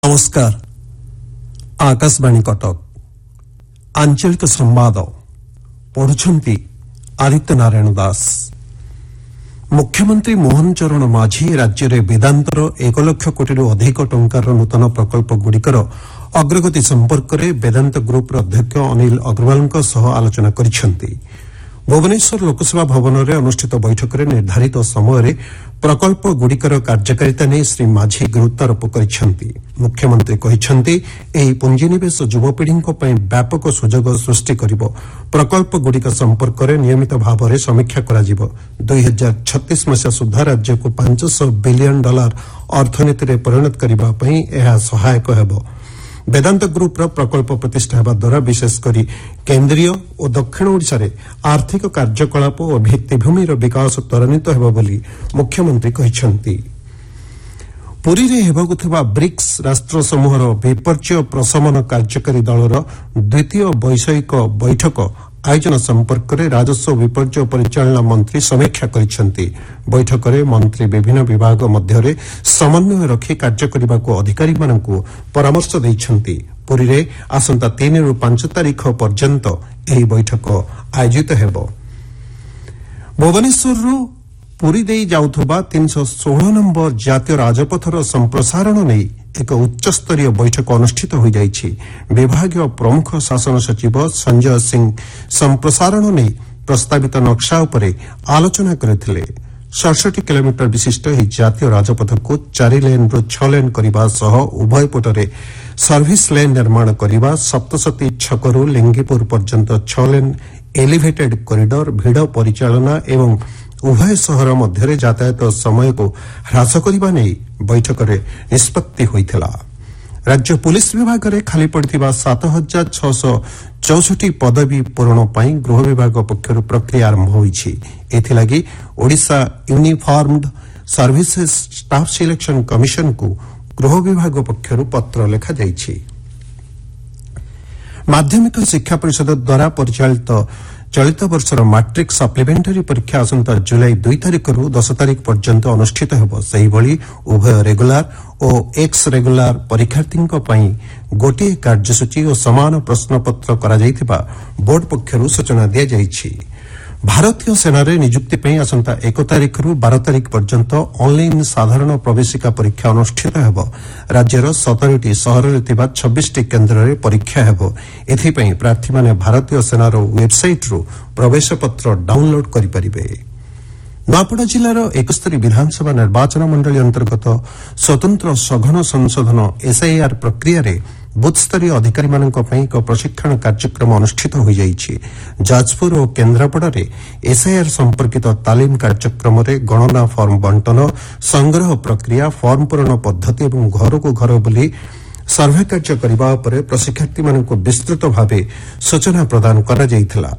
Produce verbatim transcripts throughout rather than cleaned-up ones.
नमस्कार आकाशवाणी कटक आंचलिक संवाद पढ़ुछंती आदित्य नारायण दास। मुख्यमंत्री मोहन चरण माझी राज्य में वेदांतर एक लक्ष कोटी अधिक टंकार नूतन प्रकल्प गुड़िकर अग्रगति संपर्क में वेदांत ग्रुप अध्यक्ष अनिल अग्रवाल आलोचना करिसेंती। भुवनेश्वर लोकसभा भवन में अनुष्ठित बैठक में निर्धारित समय प्रकल्प गुड़िकर कार्यकारिता नहीं श्री माझी गुरुत्वारोप करिसेंती। मुख्यमंत्री कहिसेंती एही पुंजीनिवेश युवपीढ़ी व्यापक सुजोग सृष्टि करिबो। प्रकल्प गुड़िक संपर्क में नियमित भाव में समीक्षा कराजिबो। दुई हजार छत्तीस मसीहा सुधा राज्य को पांच सौ बिलियन डॉलर अर्थनीति में परिणत करबा पई एहा सहायक हेबो। वेदांत ग्रुप प्रकल्प प्रतिष्ठा हेबा द्वारा विशेषकर केन्द्रीय और दक्षिण ओडिशा रे आर्थिक कार्यकलाप और भित्तिभूमि विकास त्वरान्वित हेबो बोली मुख्यमंत्री कहिसेंती। पुरी रे हेबाकु थिबा ब्रिक्स राष्ट्र समूहर विपर्यय प्रशमन कार्यकारी दलर द्वितीय वैषयिक बैठक आयोजन संपर्क में राजस्व विपर्यय परिचालना मंत्री समीक्षा करिसेंती। बैठक में मंत्री विभिन्न विभाग मध्य समन्वय रखी कार्य करने को अधिकारी मानकु परामर्श दैछंती। पुरी रे आसंता तीन रु पांच तारीख पर्यंत एही बैठक आयोजित हेबो। भुवनेश्वर पुरी देई जाउथबा तीन सौ सोलह नंबर जातीय राजपथर संप्रसारण नहीं एक उच्चस्तरीय बैठक अनुष्ठित हो जाइछि। विभागीय प्रमुख शासन सचिव संजय सिंह संप्रसारण नहीं प्रस्तावित नक्शा उपरे आलोचना करथिले। सड़सठ किलोमीटर विशिष्ट यह जातीय राजपथ को चार लेन रु छह लेन करने सह उभय पटरे सर्विस लेन निर्माण करने, सप्तशती छकरू लिंगीपुर पर्यंत छह लेन एलिवेटेड कॉरिडोर, भिड़ परिचालना एवं उभय सहर मध्य यातायात समय को ह्रास करने नहीं बैठक में निष्पत्ति होइथिला। राज्य पुलिस विभाग में खाली पड़िथिबा सात हजार छह सौ चौसठ पदवी पूरण पाई गृह विभाग पक्षर प्रक्रिया आरंभ होइछि। एथिलागि Odisha uniformed services staff selection commission को गृह विभाग पक्षर पत्र लिखा जाइछि। माध्यमिक शिक्षा परिषद द्वारा परिचालित चलित वर्षर मैट्रिक सप्लीमेंटारी परीक्षा आसंता जुलाई दुई तारीख रु दस तारीख पर्यंत अनुष्ठित हेबो। सेही भली उभय रेगुलार और एक्स रेगुलार परीक्षार्थी गोटे कार्यसूची और समान प्रश्नपत्र करा जायतिबा बोर्ड पक्षरु सूचना दिया जायछि। भारतीय सेना रे नियुक्ति पे आसंता एक तारीख रु बारह तारीख पर्यंत ऑनलाइन साधारण प्रवेशिका परीक्षा अनुष्ठित हेबो। राज्यर सतरटी सहर रे थिबा छब्बीस टी केन्द्र रे परीक्षा हेबो। एथि पई प्रार्थी माने भारतीय सेनार वेबसाइट रु प्रवेश पत्र डाउनलोड करि परिबे। नूआपड़ा जिलार एकस्तरी विधानसभा निर्वाचन मंडली अंतर्गत स्वतंत्र सघन संशोधन एसआईआर प्रक्रिया रे बूथ स्तरीय अधिकारी मानक पई एक प्रशिक्षण कार्यक्रम अनुष्ठित हो जाइछि। जाजपुर और केन्द्रापड़ा रे एसआईआर संपर्कित तालीम कार्यक्रम रे गणना फॉर्म बंटन, संग्रह प्रक्रिया, फॉर्म पूरण पद्धति एवं घर को घर बुली सर्वे कार्य करबा उपरे प्रशिक्षार्थी मानक विस्तृत भावे सूचना प्रदान करा जाइथिला।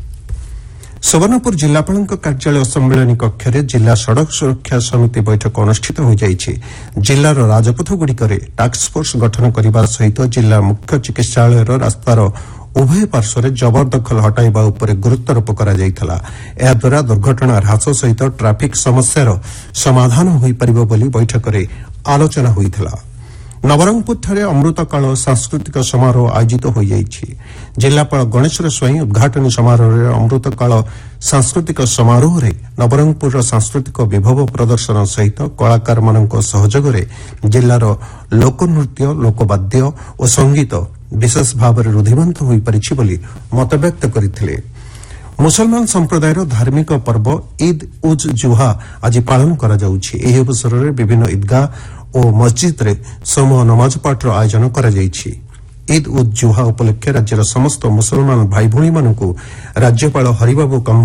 सुवर्णपुर जिलापाल कार्यालय सम्मेलन कक्ष में जिला सड़क सुरक्षा समिति बैठक अनुष्ठित हो जाइछि। जिलार राजपथ गुड़िकरे टास्क फोर्स गठन करने सहित जिला मुख्य चिकित्सालय रास्तार उभय पार्श्व जबरदखल हटाइबा उपरे गुरुत्वारोप करा जाइथिला। एहा द्वारा दुर्घटना ह्रास सहित ट्राफिक समस्यार समाधान होई परिबो बोली बैठक में आलोचना होइथिला। नवरंगपुर ठारे अमृतकाल सांस्कृतिक समारोह आयोजित हो जाइछि। जिलापाल गणेश्वर स्वाई उद्घाटन समारोह अमृतकाल सांस्कृतिक समारोह रे नवरंगपुर सांस्कृतिक विभव प्रदर्शन सहित कलाकार मानक सहयोग रे जिलार लोकनृत्य, लोकवाद्य और संगीत विशेष भाव में रुधिमंत हो पारिछि बोली मत व्यक्त करथिले। मुसलमान संप्रदायर धार्मिक पर्व ईद उज जुहा आज पालन करा जाउछि। एही अवसर में विभिन्न ईदगाह और मस्जिद रे समूह नमाज पाठर आयोजन करा जाइछि। ईद उज जुहा उपलक्षे राज्यर समस्त मुसलमान भाई भौणी मानकु राज्यपाल हरिबाबू